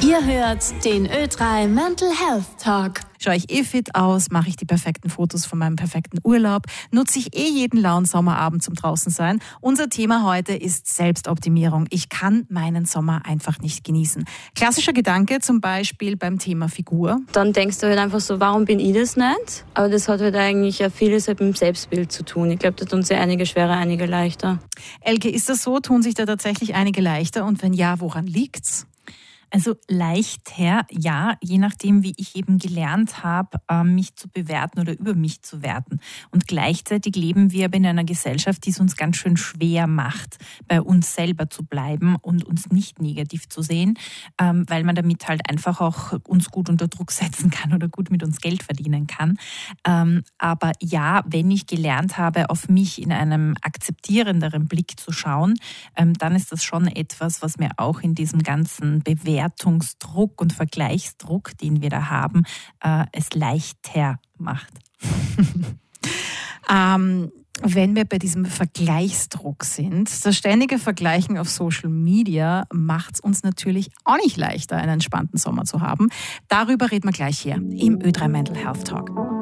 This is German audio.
Ihr hört den Ö3 Mental Health Talk. Schaue ich fit aus? Mache ich die perfekten Fotos von meinem perfekten Urlaub? Nutze ich jeden lauen Sommerabend zum Draußensein? Unser Thema heute ist Selbstoptimierung. Ich kann meinen Sommer einfach nicht genießen. Klassischer Gedanke zum Beispiel beim Thema Figur. Dann denkst du halt einfach so, warum bin ich das nicht? Aber das hat halt eigentlich ja vieles mit dem Selbstbild zu tun. Ich glaube, da tun sich einige schwerer, einige leichter. Elke, ist das so? Tun sich da tatsächlich einige leichter? Und wenn ja, woran liegt's? Also leichter, ja, je nachdem, wie ich eben gelernt habe, mich zu bewerten oder über mich zu werten. Und gleichzeitig leben wir aber in einer Gesellschaft, die es uns ganz schön schwer macht, bei uns selber zu bleiben und uns nicht negativ zu sehen, weil man damit halt einfach auch uns gut unter Druck setzen kann oder gut mit uns Geld verdienen kann. Aber ja, wenn ich gelernt habe, auf mich in einem akzeptierenderen Blick zu schauen, dann ist das schon etwas, was mir auch in diesem ganzen Bewertungsdruck und Vergleichsdruck, den wir da haben, es leichter macht. Wenn wir bei diesem Vergleichsdruck sind, das ständige Vergleichen auf Social Media macht es uns natürlich auch nicht leichter, einen entspannten Sommer zu haben. Darüber reden wir gleich hier im Ö3 Mental Health Talk.